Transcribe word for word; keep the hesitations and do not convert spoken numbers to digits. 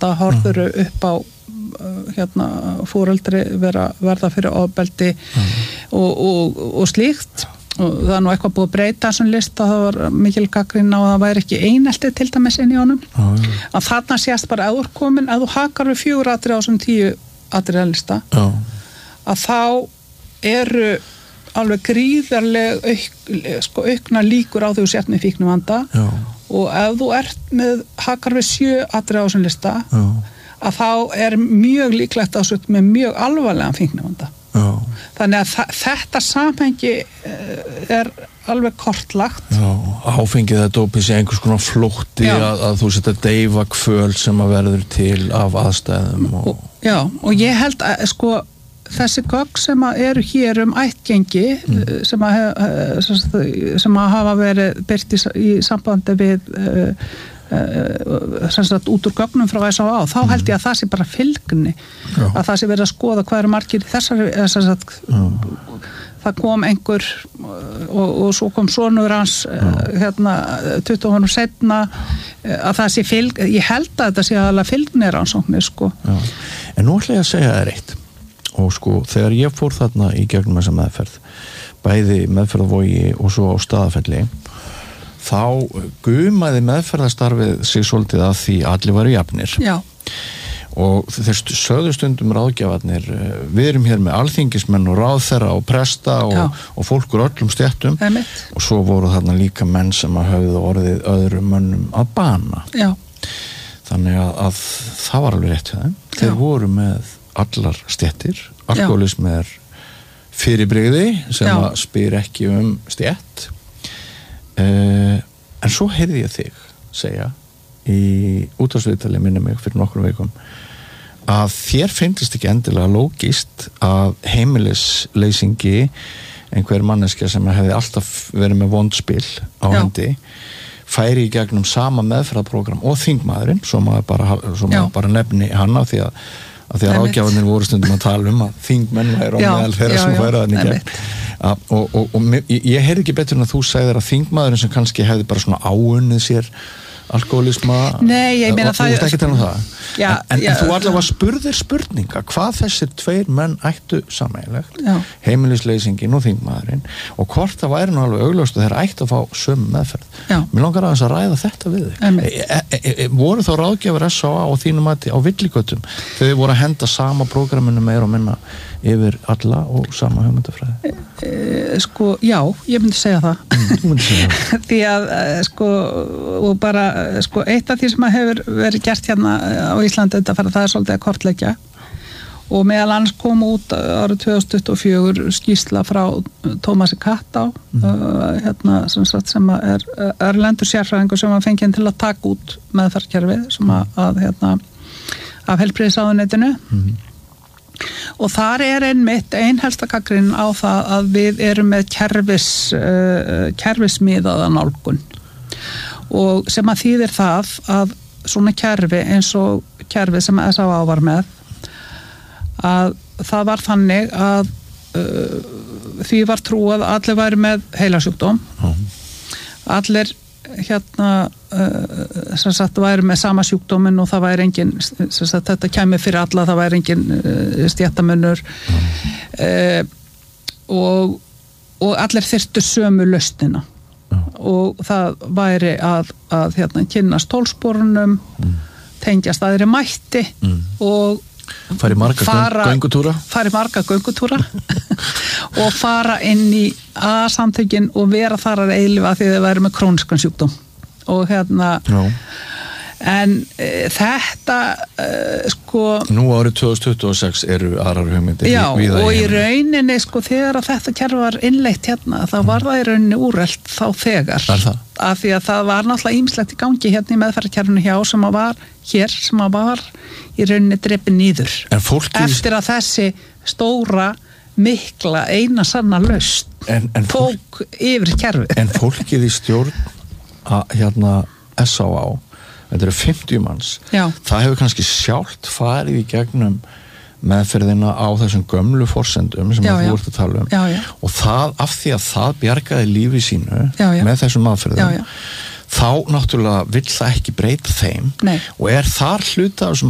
fíknivanda, horfur upp á hérna foreldri vera, verða fyrir ofbeldi mm. og, og, og slíkt og það er nú eitthvað búið að breyta þessum lista, það var mikil gagnrýni á að það væri ekki einelti til dæmis inn í honum mm. að þarna sést bara að þú er komin, að þú hakar við fjögur atriði á þessum tíu atriða lista mm. að þá eru alveg gríðarleg auk, sko, aukna líkur á því þú sért með fíknivanda mm. og ef þú ert með hakar við sjö atriði á þessum lista mm. að þá er mjög líklegt að þú með mjög alvarlegan fíknivanda. Já. Þannig að þa- þetta samhengi er alveg kortlagt. Já, áfengið að dópið sé einhvers konar flótti að, að þú setja deyfa kvöl sem að verður til af aðstæðum. Og... Og, já, og ég held að sko þessi gögn sem að eru hér um ættgengi mm. sem, að, sem að hafa verið birt í, í sambandi við uh, sem sagt út úr gögnum frá S á á þá held ég að það sé bara fylgni Já. Að það sé verið að skoða hvað eru margir þessari sem sagt það kom einhver og, og svo kom sonur hans Já. Hérna tuttugu árum seinna að það sé fylg ég held að þetta sé aðalega fylgnir rannsóknir sko. Já. En nú ætla ég að segja þér eitt og sko þegar ég fór þarna í gegnum þessa meðferð bæði meðferðavogi og svo á Staðafelli þá gumaði meðferðarstarfið sig svolítið að því allir varu jafnir. Já. Og þeir sögðu stundum ráðgjafarnir, við erum hér með alþingismenn og ráðherra og presta og, og fólk úr öllum stéttum og svo voru þarna líka menn sem að höfðu orðið öðrum mönnum að bana. Já. Þannig að, að það var alveg rétt hjá þeim. Þeir Já. Voru með allar stéttir, alkoholismi er fyrirbrigði sem Já. Að spyr ekki um stétt. Uh, en svo heyrði ég þig segja í útvarpsviðtali minni mig fyrir nokkrum vikum að þér finnst ekki endilega lógist að heimilisleysingi einhver manneskja sem hefði alltaf verið með vondspil á Já. Hendi færi í gegnum sama meðferðarprogram og þingmaðurinn svo maður bara, svo maður bara nefni hann af því að að því að ráðgjafarnir voru stundum að tala um að þingmenn væru á meðal þeirra sem færa þannig gegn. Og, og, og, og ég, ég heyrði ekki betur en að þú segðir að þingmaðurinn sem kannski hefði bara svona áunnið sér alkoholisma. Nei, ég meina það. Þú veist ekki tala um það. Já, en, já, en þú allavega spurðir spurninga hvað þessir tveir menn ættu sameiginlegt, heimilisleysingin og þingmaðurinn og hvort það væri nú alveg augljóst og þeir ættu að fá sömu meðferð. Já. Mér langar aðeins að ræða þetta við þig. E, e, e, voru þá ráðgjafar S á á og þínum mati á villigötum þegar þið voru að henda sama prógraminu meira og minna yfir alla og sama hugmyndafræði? E, e, sko, já, ég myndi segja það. Mm, þú myndi segja það. Því að, sko, og bara, sko, eitt af því sem hefur verið gert hérna á Íslandi þetta fyrir það er svolítið að kortleggja og meðal annars kom út árið tvö þúsund tuttugu og fjögur skýrsla frá Tómasi Kattá mm. uh, hérna sem sagt sem er erlendur sérfræðingur sem var fenginn til að taka út meðferðarkerfið sem að, að hérna af heilbrigðisráðuneytinu mm. og þar er einmitt einhelsta gagnrýnin á það að við erum með kerfis uh, kerfismiðaða nálgun og sem að þýðir það að svona kerfi eins og kerfi sem S á á var með að það var þannig að uh, því var trúað að allir væri með heilasjúkdóm mm. allir hérna uh, sem sagt væri með sama sjúkdóminn og það væri engin sem sagt þetta kæmi fyrir alla það væri engin uh, stéttamunur mm. uh, og, og allir þyrftu sömu lausnina og það væri að, að hérna, kynnast tólsporunum mm. tengjast aðri mætti mm. og fari marga fara, göngutúra fari marga göngutúra og fara inn í A-samtökin og vera þar að eilifa því þau væri með króniskan sjúkdóm og hérna Já. En e, þetta e, sko nú árið tvö þúsund tuttugu og sex eru aðrar hugmyndir já víða og í heimi. rauninni sko þegar að þetta kerfi var innleitt hérna þá var það í rauninni úrelt þá þegar af því að það var náttúrulega ýmislegt í gangi hérna í meðferðarkerfinu hjá sem að var hér sem að var í rauninni drepið nýður eftir að þessi stóra mikla eina sanna lausn en, en tók yfir kerfið en fólkið í stjórn að hérna S á á þetta eru fimmtíu manns Já. Það hefur kannski sjálft farið í gegnum meðferðina á þessum gömlu forsendum sem já, að þú já. ert að tala um já, já. og það af því að það bjargaði lífi sínu já, já. með þessum aðferðum já, já. þá náttúrulega vill það ekki breyta þeim Nei. og er þar hluta af þessum